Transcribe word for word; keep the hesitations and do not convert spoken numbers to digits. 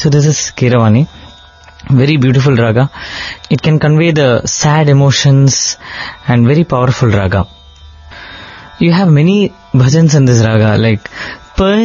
So this is Keeravani. Very beautiful raga. It can convey the sad emotions and very powerful raga. You have many bhajans in this raga, like